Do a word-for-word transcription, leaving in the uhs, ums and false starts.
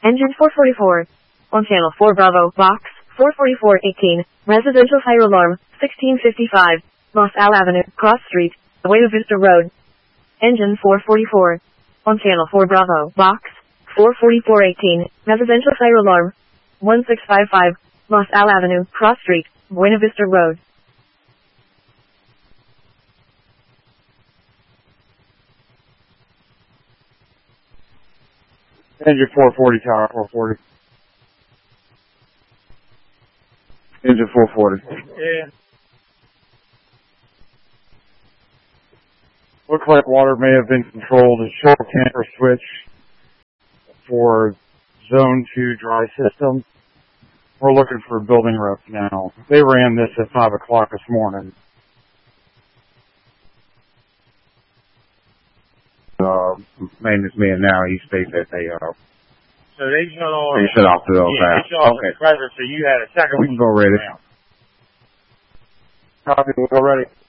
Engine four forty-four. On channel four Bravo, box four forty-four eighteen, residential fire alarm, sixteen fifty-five, Los Al Avenue, Cross Street, Buena Vista Road. Engine four forty-four. On channel four Bravo, box four forty-four eighteen, residential fire alarm, one six five five, Los Al Avenue, Cross Street, Buena Vista Road. Engine four forty, tower four forty. Engine four forty. Yeah. Looks like water may have been controlled. A short tamper switch for zone two dry system. We're looking for building reps now. They ran this at five o'clock this morning. Uh, maintenance man now, he states that they, uh, So they shut off. they shut off the Yeah, fast. they shut off Okay. the compressor, so you had a second. We can go ready. Now. Copy, we'll go ready.